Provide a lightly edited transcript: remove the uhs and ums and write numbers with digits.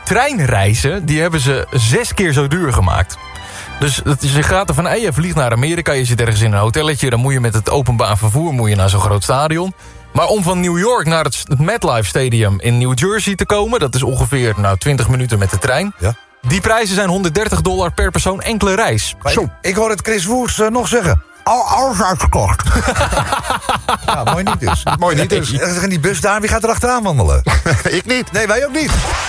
treinreizen, die hebben ze 6 keer zo duur gemaakt. Dus je gaat ervan, je vliegt naar Amerika, je zit ergens in een hotelletje, dan moet je met het openbaar vervoer naar zo'n groot stadion. Maar om van New York naar het MetLife Stadium in New Jersey te komen, dat is ongeveer 20 minuten met de trein. Ja. Die prijzen zijn $130 per persoon enkele reis. Ik hoor het Chris Woers nog zeggen. Alles uitgekocht. Ja, mooi niet dus. Mooi niet dus. En die bus daar, wie gaat er achteraan wandelen? Ik niet. Nee, wij ook niet.